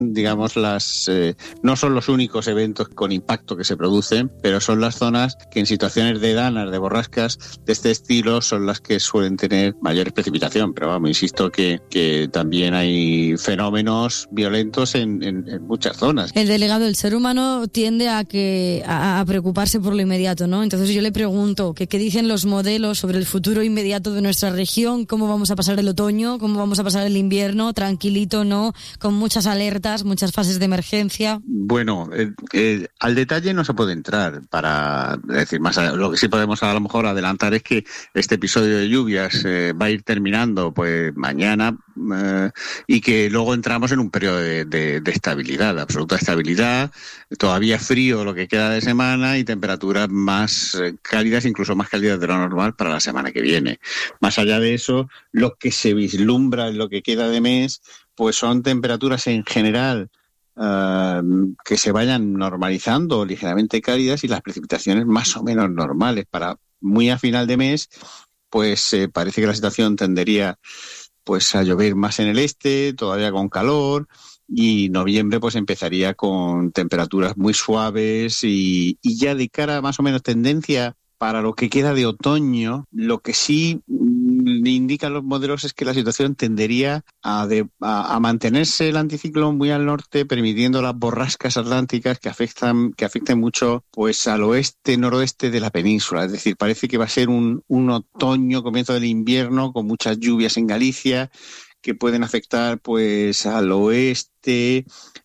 digamos, no son los únicos eventos con impacto que se producen, pero son las zonas que en situaciones de danas, de borrascas de este estilo, son las que suelen tener mayor precipitación. Pero vamos, insisto que también hay fenómenos violentos en muchas zonas. El delegado, el ser humano tiende a preocuparse por lo inmediato, ¿no? Entonces yo le pregunto, ¿qué dicen los modelos sobre el futuro inmediato de nuestra región? ¿Cómo vamos a pasar el otoño? ¿Cómo vamos a pasar el invierno? ¿Tranquilito, no? ¿Con muchas alertas? Muchas fases de emergencia. Bueno, al detalle no se puede entrar para decir más. Lo que sí podemos a lo mejor adelantar es que este episodio de lluvias va a ir terminando pues mañana y que luego entramos en un periodo de estabilidad, de absoluta estabilidad, todavía frío lo que queda de semana y temperaturas más cálidas, incluso más cálidas de lo normal para la semana que viene. Más allá de eso, lo que se vislumbra en lo que queda de mes pues son temperaturas en general que se vayan normalizando, ligeramente cálidas, y las precipitaciones más o menos normales. Para muy a final de mes, pues parece que la situación tendería pues a llover más en el este, todavía con calor, y noviembre pues empezaría con temperaturas muy suaves y ya de cara más o menos tendencia para lo que queda de otoño. Lo que sí indican los modelos es que la situación tendería a mantenerse el anticiclón muy al norte, permitiendo las borrascas atlánticas que afecten mucho pues al oeste, noroeste de la península. Es decir, parece que va a ser un otoño, comienzo del invierno, con muchas lluvias en Galicia, que pueden afectar pues al oeste,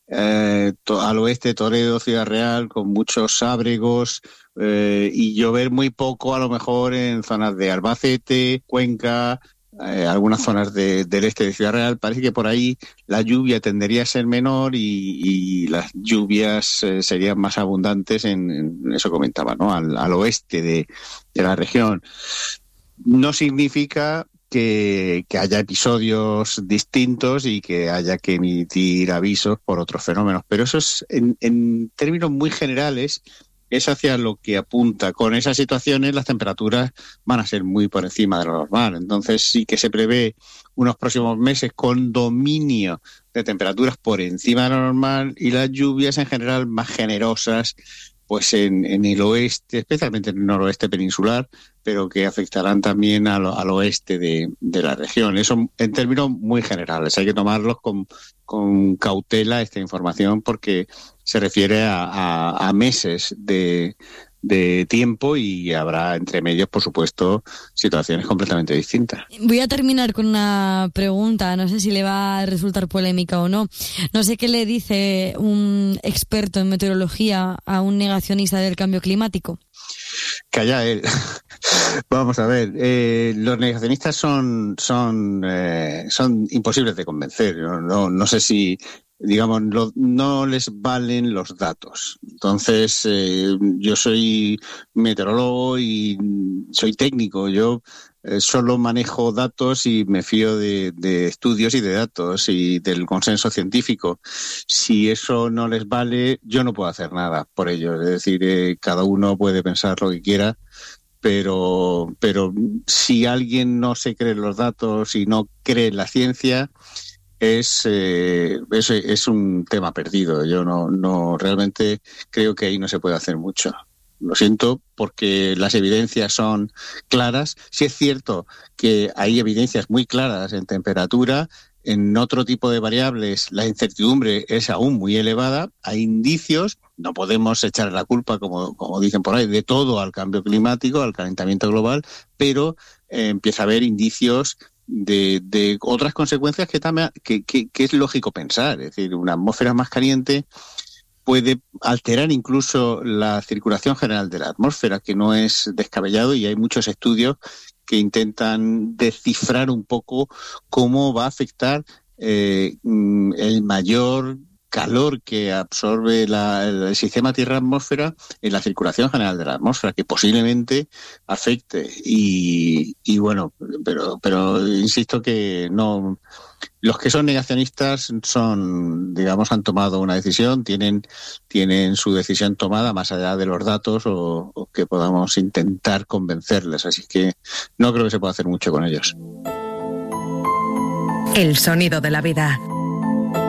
Toledo, Ciudad Real, con muchos ábregos, y llover muy poco a lo mejor en zonas de Albacete, Cuenca, algunas zonas del este de Ciudad Real. Parece que por ahí la lluvia tendería a ser menor y las lluvias serían más abundantes en eso comentaba, ¿no? Al oeste de la región. No significa que haya episodios distintos y que haya que emitir avisos por otros fenómenos, pero eso es en términos muy generales es hacia lo que apunta. Con esas situaciones las temperaturas van a ser muy por encima de lo normal, entonces sí que se prevé unos próximos meses con dominio de temperaturas por encima de lo normal y las lluvias en general más generosas pues en el oeste, especialmente en el noroeste peninsular, pero que afectarán también al oeste de la región. Eso en términos muy generales. Hay que tomarlos con cautela esta información porque se refiere a meses de tiempo y habrá entre medios, por supuesto, situaciones completamente distintas. Voy a terminar con una pregunta, no sé si le va a resultar polémica o no. No sé qué le dice un experto en meteorología a un negacionista del cambio climático. Calla él. Vamos a ver, los negacionistas son imposibles de convencer. No sé si, digamos, no les valen los datos. Entonces, yo soy meteorólogo y soy técnico. Yo solo manejo datos y me fío de estudios y de datos y del consenso científico. Si eso no les vale, yo no puedo hacer nada por ello. Es decir, cada uno puede pensar lo que quiera, pero si alguien no se cree los datos y no cree en la ciencia, es un tema perdido. Yo no realmente creo que ahí no se puede hacer mucho. Lo siento, porque las evidencias son claras. Sí es cierto que hay evidencias muy claras en temperatura. En otro tipo de variables la incertidumbre es aún muy elevada. Hay indicios, no podemos echar la culpa, como dicen por ahí, de todo al cambio climático, al calentamiento global, pero empieza a haber indicios de otras consecuencias que es lógico pensar. Es decir, una atmósfera más caliente puede alterar incluso la circulación general de la atmósfera, que no es descabellado, y hay muchos estudios que intentan descifrar un poco cómo va a afectar el mayor calor que absorbe el sistema Tierra-atmósfera en la circulación general de la atmósfera, que posiblemente afecte. Y bueno, pero insisto que no. Los que son negacionistas han tomado una decisión, tienen su decisión tomada más allá de los datos o que podamos intentar convencerles. Así que no creo que se pueda hacer mucho con ellos. El sonido de la vida.